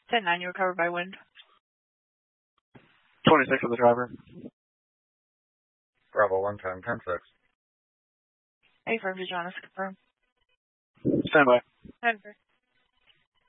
10-9, you recovered by wind. 26 for the driver. Bravo 1 10, 10-6. Hey, firm, did you want us to confirm? Stand by. 10-4.